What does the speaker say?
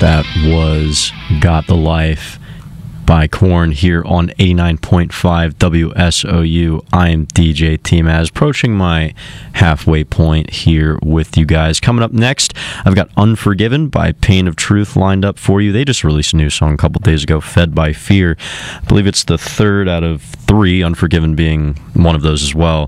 That was Got the Life by Korn here on 89.5 WSOU. I'm DJ T-Maz, approaching my halfway point here with you guys. Coming up next, I've got Unforgiven by Pain of Truth lined up for you. They just released a new song a couple days ago, Fed by Fear. I believe it's the third out of three, Unforgiven being one of those as well.